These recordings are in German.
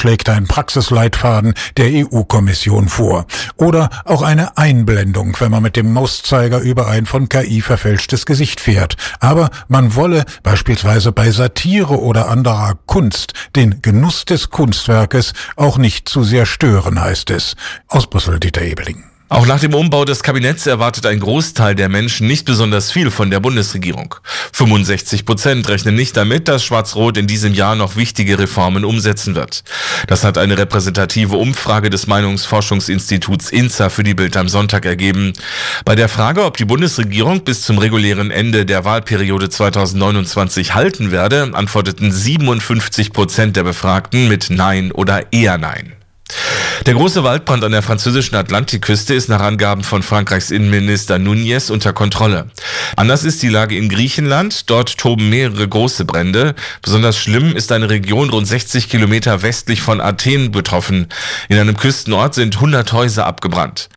schlägt ein Praxisleitfaden der EU-Kommission vor. Oder auch eine Einblendung, wenn man mit dem Mauszeiger über ein von KI verfälschtes Gesicht fährt. Aber man wolle beispielsweise bei Satire oder anderer Kunst den Genuss des Kunstwerkes auch nicht zu sehr stören, heißt es. Aus Brüssel, Dieter Ebeling. Auch nach dem Umbau des Kabinetts erwartet ein Großteil der Menschen nicht besonders viel von der Bundesregierung. 65% rechnen nicht damit, dass Schwarz-Rot in diesem Jahr noch wichtige Reformen umsetzen wird. Das hat eine repräsentative Umfrage des Meinungsforschungsinstituts INSA für die Bild am Sonntag ergeben. Bei der Frage, ob die Bundesregierung bis zum regulären Ende der Wahlperiode 2029 halten werde, antworteten 57% der Befragten mit Nein oder eher Nein. Der große Waldbrand an der französischen Atlantikküste ist nach Angaben von Frankreichs Innenminister Núñez unter Kontrolle. Anders ist die Lage in Griechenland. Dort toben mehrere große Brände. Besonders schlimm ist eine Region rund 60 Kilometer westlich von Athen betroffen. In einem Küstenort sind 100 Häuser abgebrannt.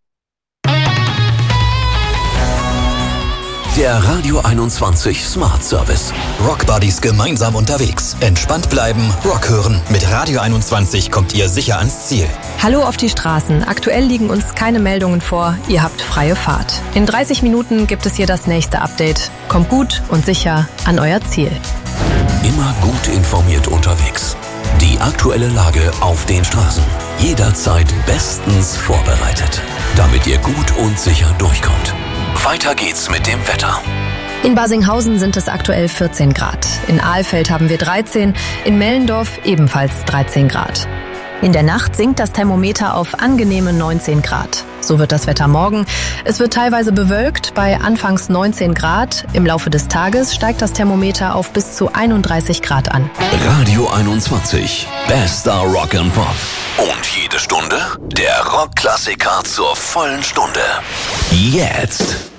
Der Radio 21 Smart Service. Rock Buddies gemeinsam unterwegs. Entspannt bleiben, Rock hören. Mit Radio 21 kommt ihr sicher ans Ziel. Hallo auf die Straßen. Aktuell liegen uns keine Meldungen vor. Ihr habt freie Fahrt. In 30 Minuten gibt es hier das nächste Update. Kommt gut und sicher an euer Ziel. Immer gut informiert unterwegs. Die aktuelle Lage auf den Straßen. Jederzeit bestens vorbereitet. Damit ihr gut und sicher durchkommt. Weiter geht's mit dem Wetter. In Barsinghausen sind es aktuell 14 Grad. In Ahlfeld haben wir 13, in Mellendorf ebenfalls 13 Grad. In der Nacht sinkt das Thermometer auf angenehme 19 Grad. So wird das Wetter morgen. Es wird teilweise bewölkt bei anfangs 19 Grad. Im Laufe des Tages steigt das Thermometer auf bis zu 31 Grad an. Radio 21. Bester Rock and Pop. Und jede Stunde der Rockklassiker zur vollen Stunde. Jetzt.